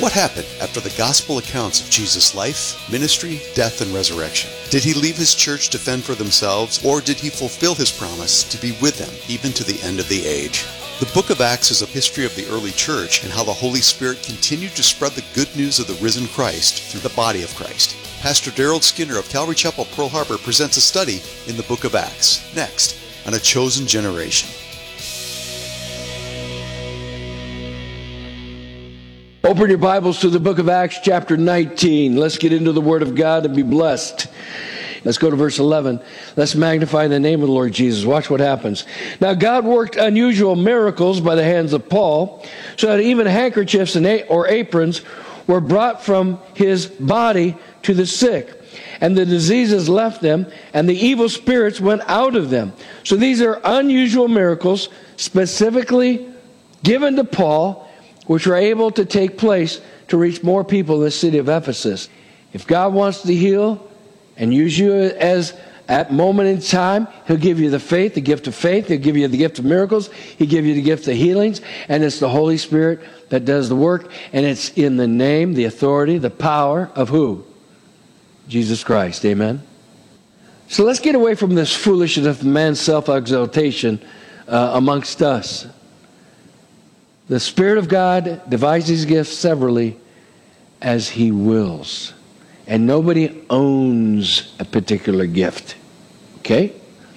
What happened after the gospel accounts of Jesus' life, ministry, death, and resurrection? Did he leave his church to fend for themselves, or did he fulfill his promise to be with them even to the end of the age? The book of Acts is a history of the early church and how the Holy Spirit continued to spread the good news of the risen Christ through the body of Christ. Pastor Daryl Skinner of Calvary Chapel, Pearl Harbor presents a study in the book of Acts, next on A Chosen Generation. Open your Bibles to the book of Acts, chapter 19. Let's get into the Word of God and be blessed. Let's go to verse 11. Let's magnify the name of the Lord Jesus. Watch what happens. Now God worked unusual miracles by the hands of Paul, so that even handkerchiefs or aprons were brought from his body to the sick. And the diseases left them, and the evil spirits went out of them. So these are unusual miracles specifically given to Paul, which are able to take place to reach more people in the city of Ephesus. If God wants to heal and use you as at moment in time, he'll give you the faith, the gift of faith. He'll give you the gift of miracles. He'll give you the gift of healings. And it's the Holy Spirit that does the work. And it's in the name, the authority, the power of who? Jesus Christ. Amen? So let's get away from this foolishness of man's self-exaltation amongst us. The Spirit of God divides these gifts severally as He wills. And nobody owns a particular gift. Okay?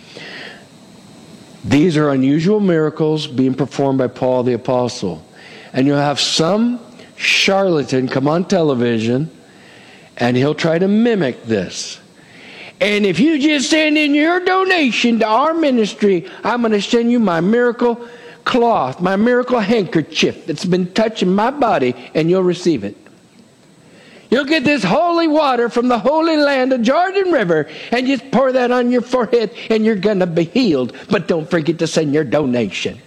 These are unusual miracles being performed by Paul the Apostle. And you'll have some charlatan come on television and he'll try to mimic this. And if you just send in your donation to our ministry, I'm going to send you my miracle cloth, my miracle handkerchief that's been touching my body, and you'll receive it. You'll get this holy water from the holy land of Jordan River, and just pour that on your forehead, and you're going to be healed. But don't forget to send your donation.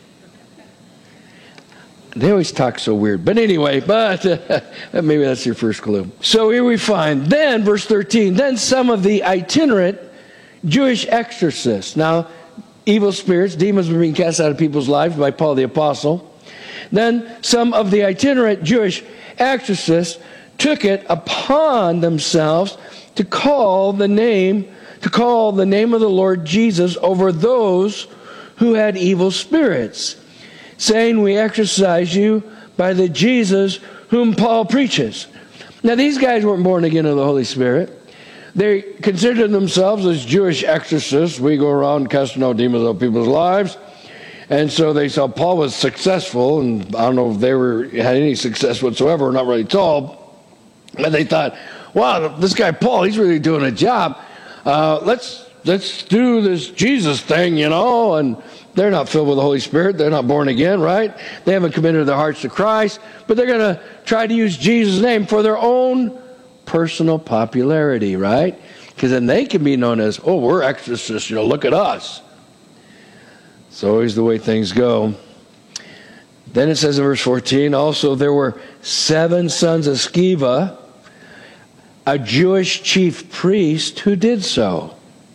They always talk so weird. But anyway, maybe that's your first clue. So here we find, then, verse 13, then some of the itinerant Jewish exorcists. Now, evil spirits, demons were being cast out of people's lives by Paul the Apostle. Then some of the itinerant Jewish exorcists took it upon themselves to call the name of the Lord Jesus over those who had evil spirits, saying, we exorcise you by the Jesus whom Paul preaches. Now these guys weren't born again of the Holy Spirit. They considered themselves as Jewish exorcists. We go around casting out demons out of people's lives. And so they saw Paul was successful, and I don't know if they had any success whatsoever. We're not really told. But they thought, wow, this guy Paul, he's really doing a job. Let's do this Jesus thing, and they're not filled with the Holy Spirit. They're not born again, right? They haven't committed their hearts to Christ. But they're going to try to use Jesus' name for their own personal popularity, right? Because then they can be known as, oh, we're exorcists, look at us. It's always the way things go. Then it says in verse 14, also there were 7 sons of Sceva, a Jewish chief priest, who did so.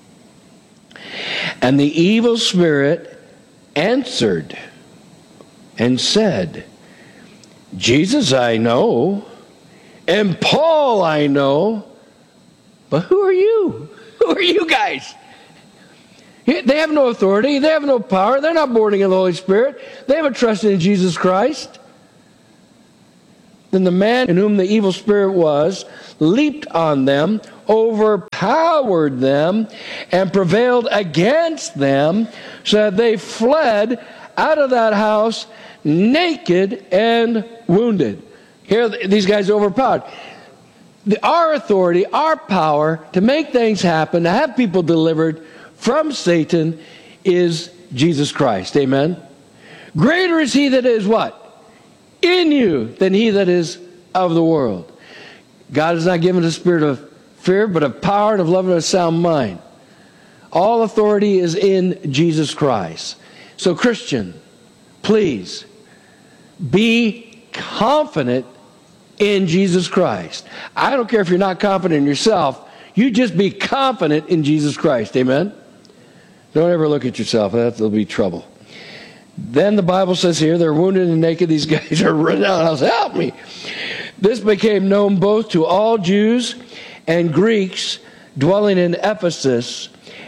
And the evil spirit answered and said, Jesus I know, and Paul I know, but who are you? Who are you guys? They have no authority. They have no power. They're not born again of the Holy Spirit. They haven't trusted in Jesus Christ. Then the man in whom the evil spirit was leaped on them, overpowered them, and prevailed against them, so that they fled out of that house naked and wounded. Here, these guys are overpowered. Our authority, our power to make things happen, to have people delivered from Satan is Jesus Christ. Amen? Greater is he that is what? In you than he that is of the world. God has not given us a spirit of fear, but of power and of love and of sound mind. All authority is in Jesus Christ. So Christian, please be confident in Jesus Christ. I don't care if you're not confident in yourself. You just be confident in Jesus Christ. Amen? Don't ever look at yourself. That'll be trouble. Then the Bible says here, they're wounded and naked. These guys are running out of the house. Help me. This became known both to all Jews and Greeks dwelling in Ephesus.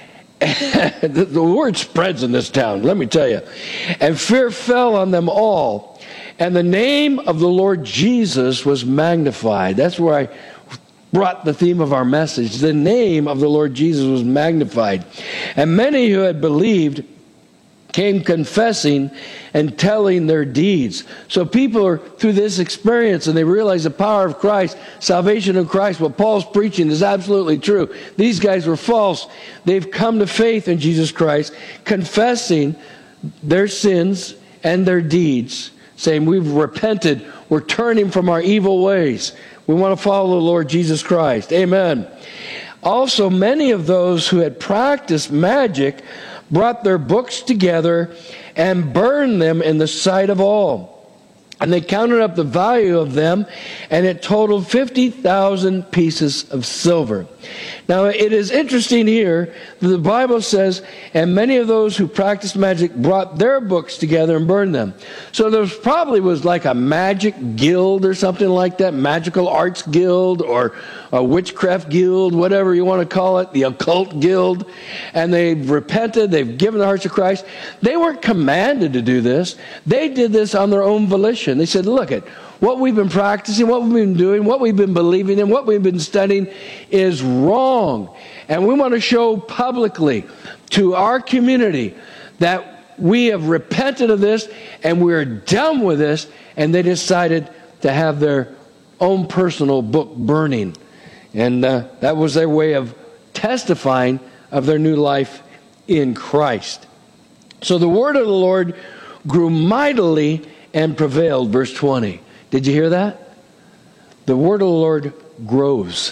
The word spreads in this town, let me tell you. And fear fell on them all. And the name of the Lord Jesus was magnified. That's where I brought the theme of our message. The name of the Lord Jesus was magnified. And many who had believed came confessing and telling their deeds. So people are through this experience and they realize the power of Christ, salvation of Christ. What Paul's preaching is absolutely true. These guys were false. They've come to faith in Jesus Christ, confessing their sins and their deeds, saying we've repented, we're turning from our evil ways. We want to follow the Lord Jesus Christ. Amen. Also, many of those who had practiced magic brought their books together and burned them in the sight of all. And they counted up the value of them, and it totaled 50,000 pieces of silver. Now, it is interesting here that the Bible says, and many of those who practiced magic brought their books together and burned them. So there probably was like a magic guild or something like that, magical arts guild or a witchcraft guild, whatever you want to call it, the occult guild. And they've repented, they've given their hearts to Christ. They weren't commanded to do this. They did this on their own volition. They said, look at what we've been practicing, what we've been doing, what we've been believing in, what we've been studying is wrong. And we want to show publicly to our community that we have repented of this and we're done with this. And they decided to have their own personal book burning. And that was their way of testifying of their new life in Christ. So the word of the Lord grew mightily and prevailed. Verse 20. Did you hear that? The word of the Lord grows.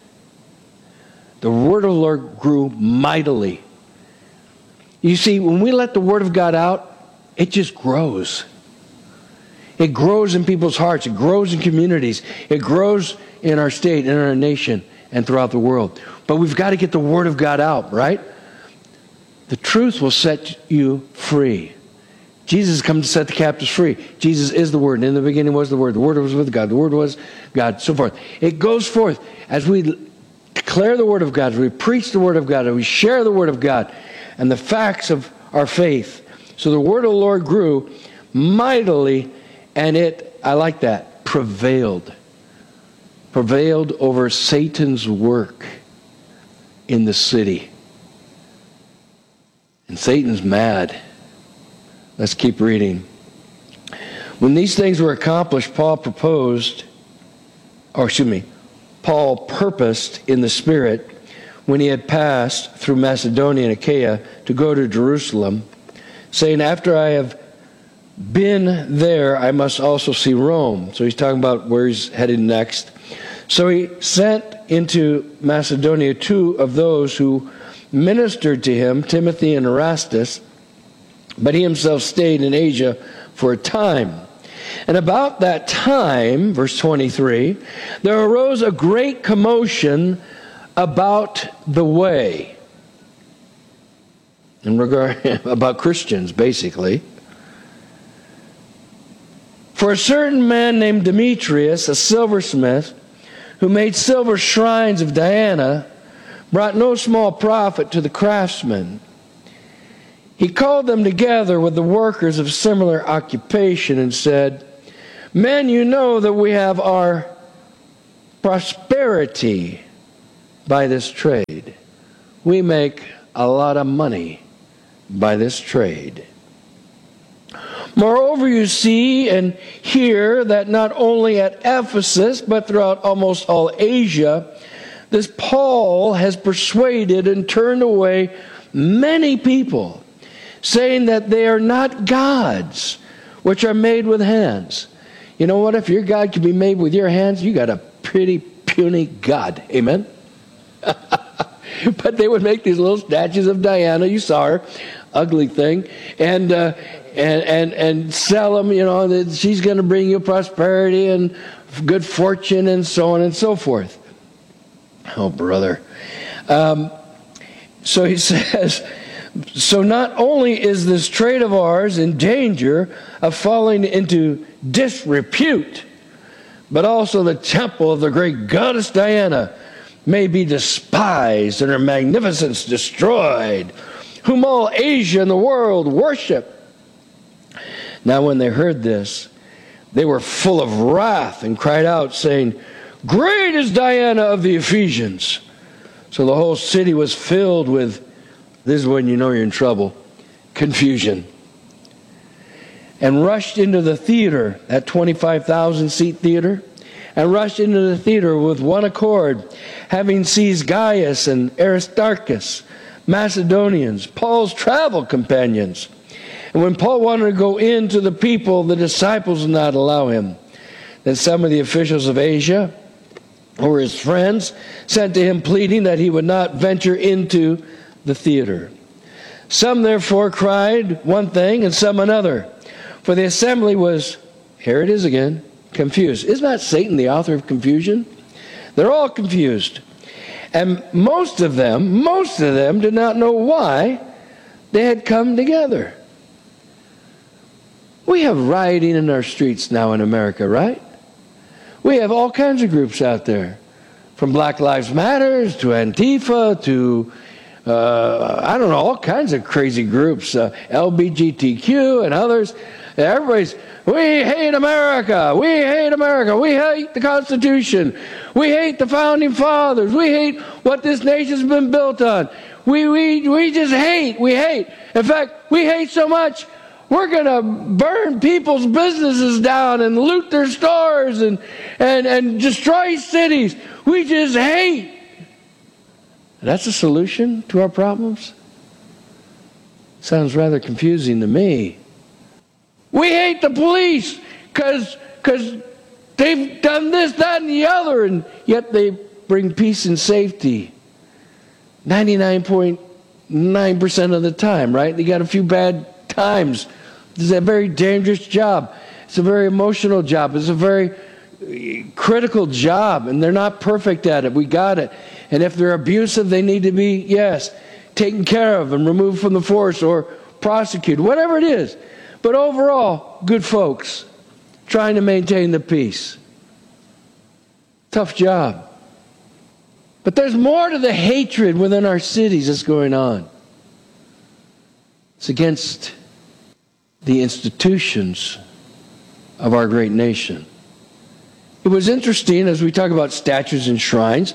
The word of the Lord grew mightily. You see, when we let the word of God out, it just grows. It grows in people's hearts. It grows in communities. It grows in our state, in our nation, and throughout the world. But we've got to get the word of God out, right? The truth will set you free. Jesus has come to set the captives free. Jesus is the Word, and in the beginning was the Word. The Word was with God. The Word was God, so forth. It goes forth as we declare the Word of God, as we preach the Word of God, as we share the Word of God and the facts of our faith. So the Word of the Lord grew mightily, and it, I like that, prevailed. Prevailed over Satan's work in the city. And Satan's mad. Let's keep reading. When these things were accomplished, Paul purposed in the Spirit, when he had passed through Macedonia and Achaia, to go to Jerusalem, saying, after I have been there, I must also see Rome. So he's talking about where he's headed next. So he sent into Macedonia two of those who ministered to him, Timothy and Erastus, but he himself stayed in Asia for a time. And about that time, verse 23, there arose a great commotion about the way. In regard about Christians, basically. For a certain man named Demetrius, a silversmith, who made silver shrines of Diana, brought no small profit to the craftsmen. He called them together with the workers of similar occupation and said, men, you know that we have our prosperity by this trade. We make a lot of money by this trade. Moreover, you see and hear that not only at Ephesus, but throughout almost all Asia, this Paul has persuaded and turned away many people, saying that they are not gods, which are made with hands. You know what? If your God can be made with your hands, you got a pretty puny God. Amen? But they would make these little statues of Diana. You saw her. Ugly thing. And sell them, you know, that she's going to bring you prosperity and good fortune and so on and so forth. Oh, brother. So he says, so not only is this trade of ours in danger of falling into disrepute, but also the temple of the great goddess Diana may be despised and her magnificence destroyed, whom all Asia and the world worship." Now when they heard this, they were full of wrath and cried out, saying, "Great is Diana of the Ephesians." So the whole city was filled with, this is when you know you're in trouble, confusion, and rushed into the theater, that 25,000-seat theater, and rushed into the theater with one accord, having seized Gaius and Aristarchus, Macedonians, Paul's travel companions. And when Paul wanted to go in to the people, the disciples would not allow him. Then some of the officials of Asia, who were his friends, sent to him pleading that he would not venture into the theater. Some therefore cried one thing and some another, for the assembly was, here it is again, confused. Isn't that Satan the author of confusion? They're all confused. And most of them did not know why they had come together. We have rioting in our streets now in America, right? We have all kinds of groups out there, from Black Lives Matter to Antifa to, all kinds of crazy groups, LGBTQ and others. Everybody's, we hate America, we hate America, we hate the Constitution, we hate the Founding Fathers, we hate what this nation's been built on. We just hate, we hate. In fact, we hate so much, we're going to burn people's businesses down and loot their stores and destroy cities. We just hate. That's a solution to our problems? Sounds rather confusing to me. We hate the police because they've done this, that, and the other, and yet they bring peace and safety 99.9% of the time, right? They got a few bad times. It's a very dangerous job. It's a very emotional job. It's a very critical job, and they're not perfect at it. We got it. And if they're abusive, they need to be, yes, taken care of and removed from the force or prosecuted, whatever it is. But overall, good folks trying to maintain the peace. Tough job. But there's more to the hatred within our cities that's going on. It's against the institutions of our great nation. It was interesting, as we talk about statues and shrines,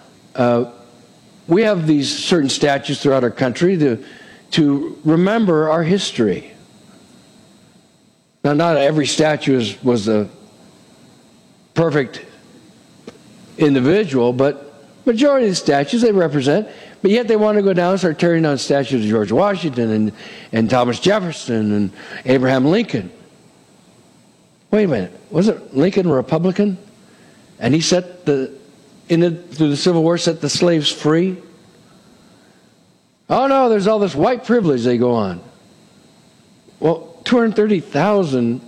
we have these certain statues throughout our country to remember our history. Now, not every statue was a perfect individual, but majority of the statues they represent. But yet they want to go down and start tearing down statues of George Washington and Thomas Jefferson and Abraham Lincoln. Wait a minute, wasn't Lincoln a Republican? And he through the Civil War, set the slaves free? Oh no, there's all this white privilege they go on. Well, 230,000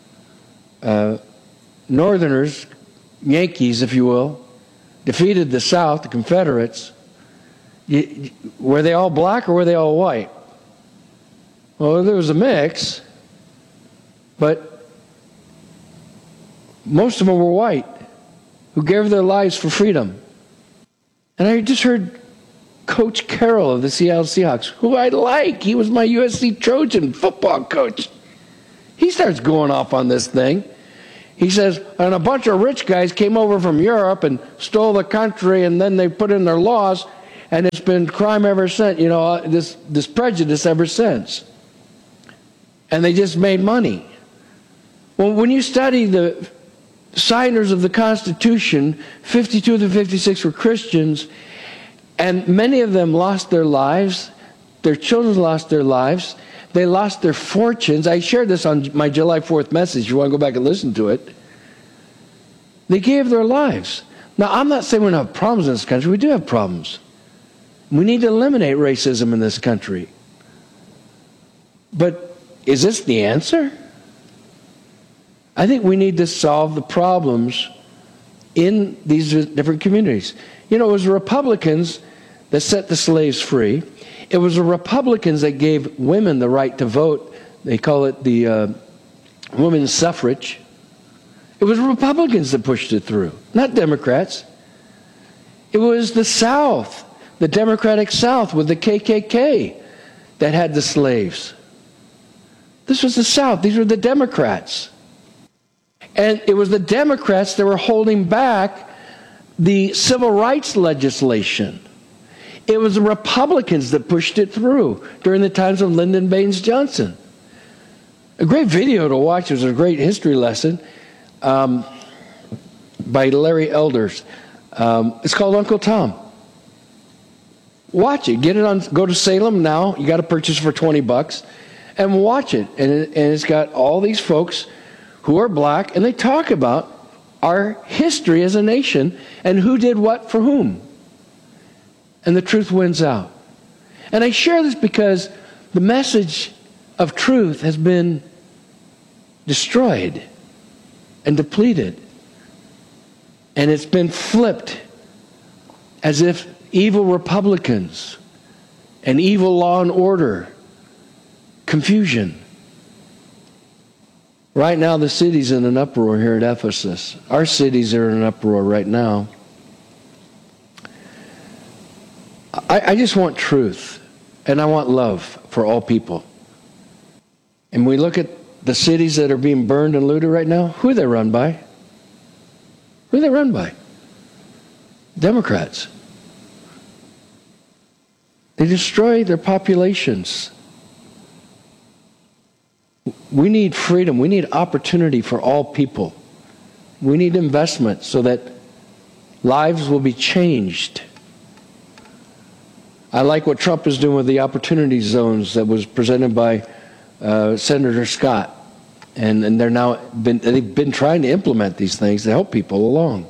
Northerners, Yankees, if you will, defeated the South, the Confederates. Were they all black or were they all white? Well, there was a mix, but most of them were white, who gave their lives for freedom. And I just heard Coach Carroll of the Seattle Seahawks, who I like. He was my USC Trojan football coach. He starts going off on this thing. He says, and a bunch of rich guys came over from Europe and stole the country, and then they put in their laws, and it's been crime ever since, this prejudice ever since. And they just made money. Well, when you study the signers of the Constitution, 52 to 56 were Christians, and many of them lost their lives. Their children lost their lives. They lost their fortunes. I shared this on my July 4th message. You want to go back and listen to it. They gave their lives. Now, I'm not saying we don't have problems in this country. We do have problems. We need to eliminate racism in this country. But is this the answer? I think we need to solve the problems in these different communities. It was the Republicans that set the slaves free. It was the Republicans that gave women the right to vote. They call it the women's suffrage. It was Republicans that pushed it through, not Democrats. It was the South, the Democratic South with the KKK that had the slaves. This was the South. These were the Democrats. And it was the Democrats that were holding back the civil rights legislation. It was the Republicans that pushed it through during the times of Lyndon Baines Johnson. A great video to watch. It was a great history lesson by Larry Elders. It's called Uncle Tom. Watch it. Get it on. Go to Salem now. You got to purchase it for $20 and watch it. And it's got all these folks who are black, and they talk about our history as a nation and who did what for whom. And the truth wins out. And I share this because the message of truth has been destroyed and depleted. And it's been flipped as if evil Republicans and evil law and order, confusion. Right now the city's in an uproar here at Ephesus. Our cities are in an uproar right now. I just want truth, and I want love for all people. And we look at the cities that are being burned and looted right now, who are they run by? Who are they run by? Democrats. They destroy their populations. We need freedom. We need opportunity for all people. We need investment so that lives will be changed. I like what Trump is doing with the opportunity zones that was presented by Senator Scott. And they've been trying to implement these things to help people along.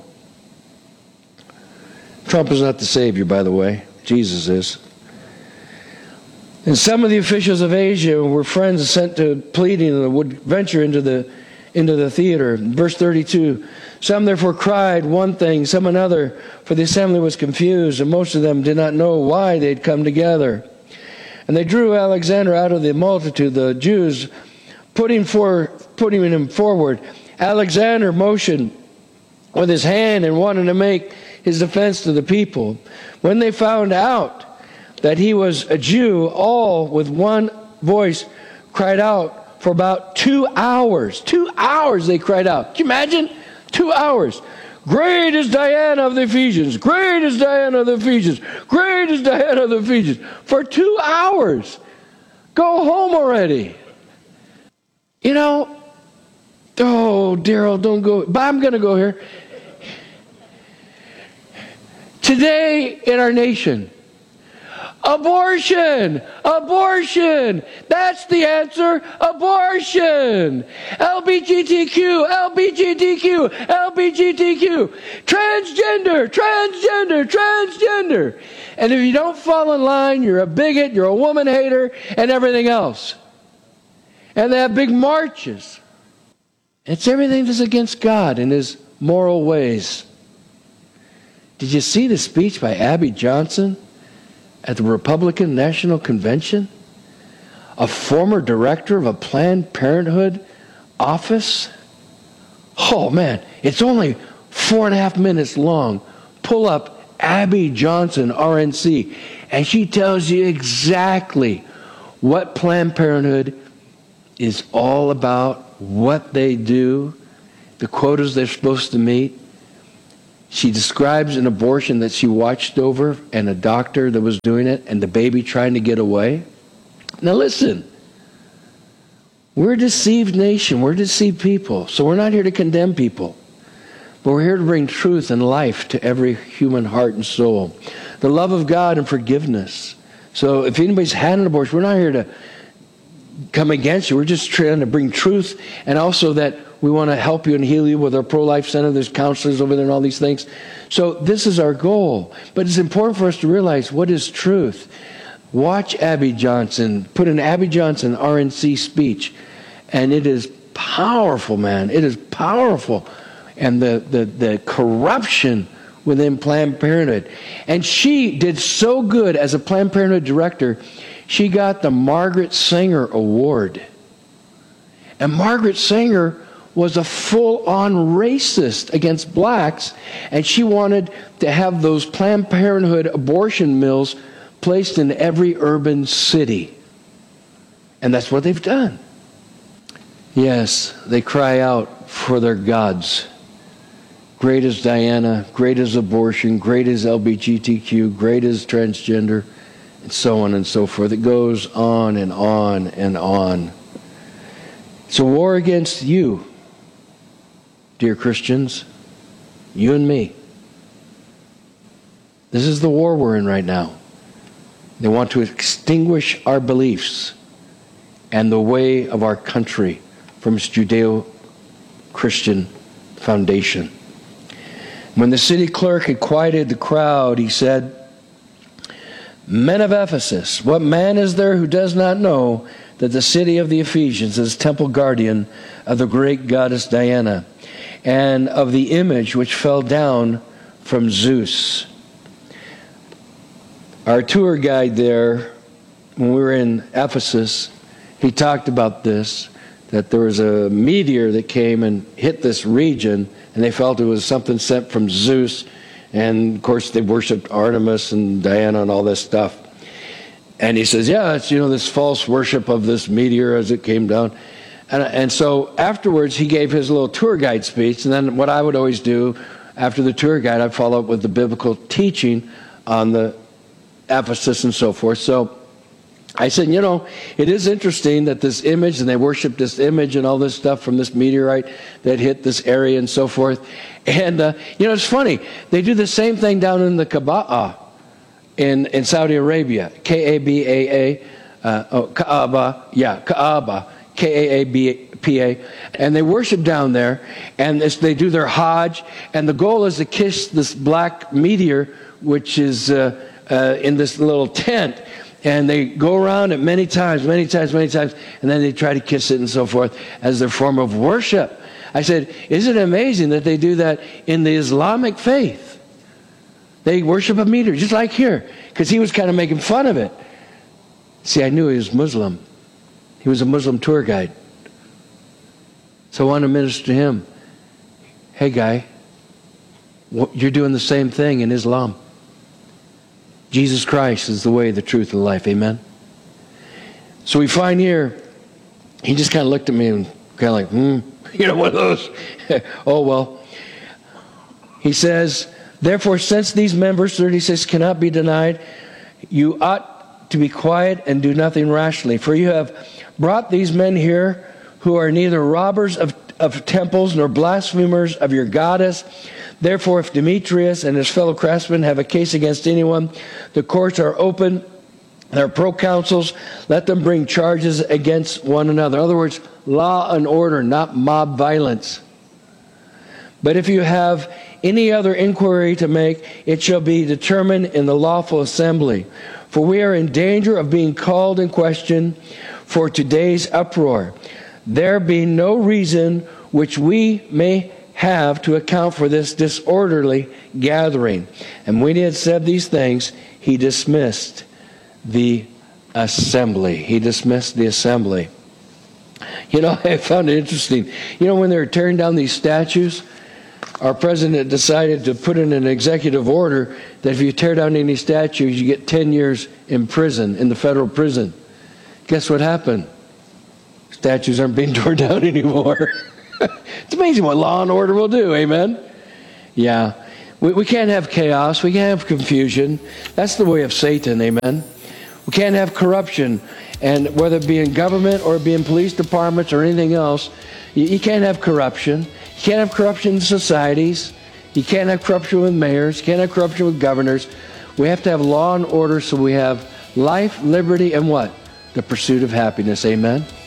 Trump is not the savior, by the way. Jesus is. And some of the officials of Asia were friends sent to pleading and would venture into the theater. Verse 32, some therefore cried one thing, some another, for the assembly was confused, and most of them did not know why they had come together. And they drew Alexander out of the multitude, the Jews, putting him forward. Alexander motioned with his hand and wanted to make his defense to the people. When they found out that he was a Jew, all with one voice cried out for about 2 hours. 2 hours they cried out. Can you imagine? 2 hours. Great is Diana of the Ephesians. Great is Diana of the Ephesians. Great is Diana of the Ephesians. For 2 hours. Go home already. You know, oh, Daryl, don't go. But I'm going to go here. Today in our nation, abortion! Abortion! That's the answer. Abortion! LGBTQ! LGBTQ! LGBTQ! Transgender! Transgender! Transgender! And if you don't fall in line, you're a bigot, you're a woman hater, and everything else. And they have big marches. It's everything that's against God and His moral ways. Did you see the speech by Abby Johnson at the Republican National Convention? A former director of a Planned Parenthood office? Oh man, it's only 4.5 minutes long. Pull up Abby Johnson, RNC, and she tells you exactly what Planned Parenthood is all about, what they do, the quotas they're supposed to meet. She describes an abortion that she watched over and a doctor that was doing it and the baby trying to get away. Now listen, we're a deceived nation. We're deceived people. So we're not here to condemn people. But we're here to bring truth and life to every human heart and soul. The love of God and forgiveness. So if anybody's had an abortion, we're not here to come against you. We're just trying to bring truth, and also that we want to help you and heal you with our pro-life center. There's counselors over there and all these things. So this is our goal. But it's important for us to realize what is truth. Watch Abby Johnson. Put an Abby Johnson RNC speech. And it is powerful, man. It is powerful. And the corruption within Planned Parenthood. And she did so good as a Planned Parenthood director, she got the Margaret Sanger Award. And Margaret Sanger was a full-on racist against blacks, and she wanted to have those Planned Parenthood abortion mills placed in every urban city. And that's what they've done. Yes, they cry out for their gods. Great is Diana, great is abortion, great is LGBTQ, great is transgender, and so on and so forth. It goes on and on and on. It's a war against you, dear Christians, you and me. This is the war we're in right now. They want to extinguish our beliefs and the way of our country from its Judeo-Christian foundation. When the city clerk had quieted the crowd, he said, "Men of Ephesus, what man is there who does not know that the city of the Ephesians is temple guardian of the great goddess Diana, and of the image which fell down from Zeus?" Our tour guide there, when we were in Ephesus, he talked about this, that there was a meteor that came and hit this region, and they felt it was something sent from Zeus. And, of course, they worshipped Artemis and Diana and all this stuff. And he says, yeah, it's, this false worship of this meteor as it came down. And so afterwards, he gave his little tour guide speech. And then what I would always do after the tour guide, I'd follow up with the biblical teaching on the Ephesus and so forth. So I said, it is interesting that this image, and they worship this image and all this stuff from this meteorite that hit this area and so forth. And, it's funny. They do the same thing down in the Kaaba in Saudi Arabia. Kaaba. Kaaba. Yeah, Kaaba. Kaaba. And they worship down there. And they do their Hajj. And the goal is to kiss this black meteor, which is in this little tent. And they go around it many times, and then they try to kiss it and so forth as their form of worship. I said, isn't it amazing that they do that in the Islamic faith? They worship a meteor, just like here, because he was kind of making fun of it. See, I knew he was Muslim. He was a Muslim tour guide. So I wanted to minister to him. Hey, guy, you're doing the same thing in Islam. Jesus Christ is the way, the truth, and the life. Amen? So we find here, he just kind of looked at me and kind of like, one of those. Oh, well. He says, therefore, since these men, verse 36, cannot be denied, you ought to be quiet and do nothing rashly. For you have brought these men here who are neither robbers of temples nor blasphemers of your goddess. Therefore, if Demetrius and his fellow craftsmen have a case against anyone, the courts are open. There are proconsuls. Let them bring charges against one another. In other words, law and order, not mob violence. But if you have any other inquiry to make, it shall be determined in the lawful assembly. For we are in danger of being called in question for today's uproar, there being no reason which we may have to account for this disorderly gathering. And when he had said these things, he dismissed the assembly. He dismissed the assembly. I found it interesting. When they were tearing down these statues, our president decided to put in an executive order that if you tear down any statues, you get 10 years in prison, in the federal prison. Guess what happened? Statues aren't being torn down anymore. It's amazing what law and order will do, amen? Yeah. We can't have chaos. We can't have confusion. That's the way of Satan, amen? We can't have corruption. And whether it be in government or it be in police departments or anything else, you can't have corruption. You can't have corruption in societies. You can't have corruption with mayors. You can't have corruption with governors. We have to have law and order so we have life, liberty, and what? The pursuit of happiness, amen?